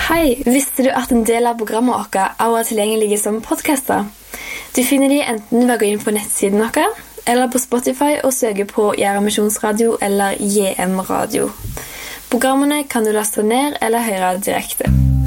Hei, visste du at en del av programmet vårt også tilgjengelige som podcaster? Du finner de enten ved å gå inn på nettsiden vår, eller på Spotify og søke på Gjæra Misjonsradio eller JM Radio. Programmene kan du laste ned eller høre direkte.